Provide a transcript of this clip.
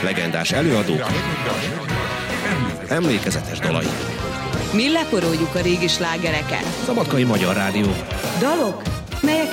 legendás előadók, emlékezetes dalai. Mi leporoljuk a régi slágereket. Szabadkai Magyar Rádió. Dalok, melyek